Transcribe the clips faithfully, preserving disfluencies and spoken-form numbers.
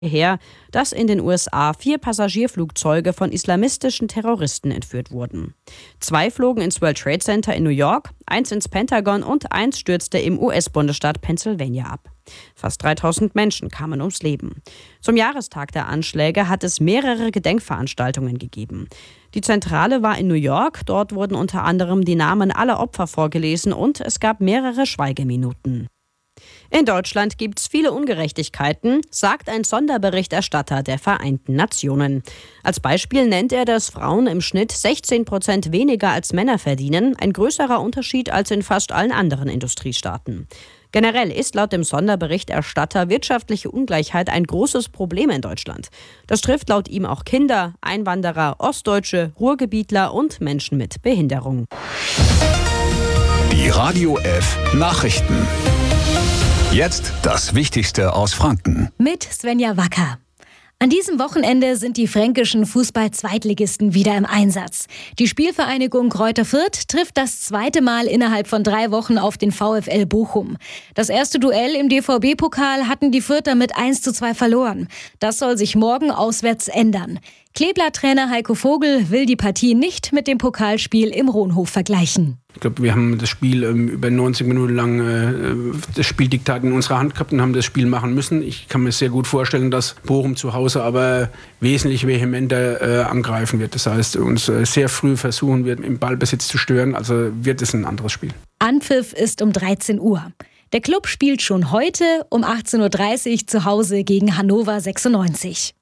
her, dass in den U S A vier Passagierflugzeuge von islamistischen Terroristen entführt wurden. Zwei flogen ins World Trade Center in New York, eins ins Pentagon und eins stürzte im U S-Bundesstaat Pennsylvania ab. Fast dreitausend Menschen kamen ums Leben. Zum Jahrestag der Anschläge hat es mehrere Gedenkveranstaltungen gegeben. Die Zentrale war in New York, dort wurden unter anderem die Namen aller Opfer vorgelesen und es gab mehrere Schweigeminuten. In Deutschland gibt es viele Ungerechtigkeiten, sagt ein Sonderberichterstatter der Vereinten Nationen. Als Beispiel nennt er, dass Frauen im Schnitt sechzehn Prozent weniger als Männer verdienen, ein größerer Unterschied als in fast allen anderen Industriestaaten. Generell ist laut dem Sonderberichterstatter wirtschaftliche Ungleichheit ein großes Problem in Deutschland. Das trifft laut ihm auch Kinder, Einwanderer, Ostdeutsche, Ruhrgebietler und Menschen mit Behinderung. Die Radio F Nachrichten. Jetzt das Wichtigste aus Franken. Mit Svenja Wacker. An diesem Wochenende sind die fränkischen Fußball-Zweitligisten wieder im Einsatz. Die Spielvereinigung Greuther Fürth trifft das zweite Mal innerhalb von drei Wochen auf den VfL Bochum. Das erste Duell im D V B-Pokal hatten die Fürther mit eins zu zwei verloren. Das soll sich morgen auswärts ändern. Kleeblatt-Trainer Heiko Vogel will die Partie nicht mit dem Pokalspiel im Rohnhof vergleichen. Ich glaube, wir haben das Spiel ähm, über neunzig Minuten lang äh, das Spieldiktat in unserer Hand gehabt und haben das Spiel machen müssen. Ich kann mir sehr gut vorstellen, dass Bochum zu Hause aber wesentlich vehementer äh, angreifen wird. Das heißt, uns äh, sehr früh versuchen wird, im Ballbesitz zu stören. Also wird es ein anderes Spiel. Anpfiff ist um dreizehn Uhr. Der Club spielt schon heute um achtzehn Uhr dreißig zu Hause gegen Hannover sechsundneunzig.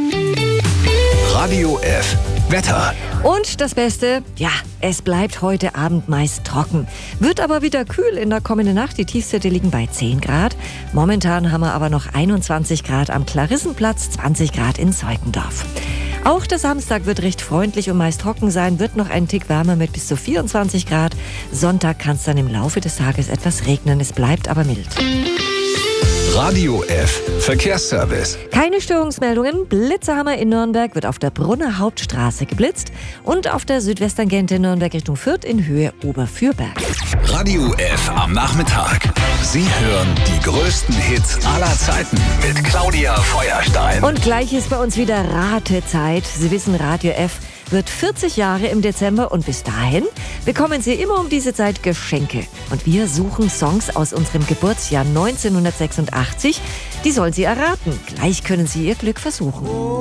Radio F Wetter. Und das Beste, ja, es bleibt heute Abend meist trocken. Wird aber wieder kühl in der kommenden Nacht. Die Tiefstwerte liegen bei zehn Grad. Momentan haben wir aber noch einundzwanzig Grad am Klarissenplatz, zwanzig Grad in Zeutendorf. Auch der Samstag wird recht freundlich und meist trocken sein, wird noch einen Tick wärmer mit bis zu vierundzwanzig Grad. Sonntag kann es dann im Laufe des Tages etwas regnen, es bleibt aber mild. Radio F Verkehrsservice. Keine Störungsmeldungen. Blitzerhammer in Nürnberg wird auf der Brunner Hauptstraße geblitzt und auf der Südwesttangente Nürnberg Richtung Fürth in Höhe Oberfürberg. Radio F am Nachmittag. Sie hören die größten Hits aller Zeiten mit Claudia Feuerstein. Und gleich ist bei uns wieder Ratezeit. Sie wissen, Radio F wird vierzig Jahre im Dezember und bis dahin bekommen Sie immer um diese Zeit Geschenke. Und wir suchen Songs aus unserem Geburtsjahr neunzehnhundertsechsundachtzig. Die sollen Sie erraten. Gleich können Sie Ihr Glück versuchen.